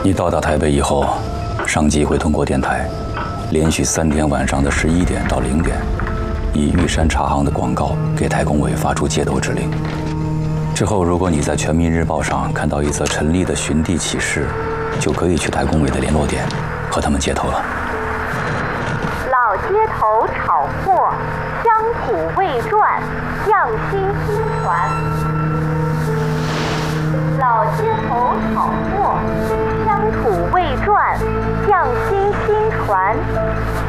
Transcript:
你到达台北以后，上级会通过电台，连续3天晚上的11点到0点，以玉山茶行的广告给台工委发出戒斗指令。之后，如果你在《全民日报》上看到一则陈丽的寻地启事，就可以去台工委的联络点和他们接头了。 老街头炒货，乡土未传，匠心新传。老街头炒货，乡土未传，匠心新传。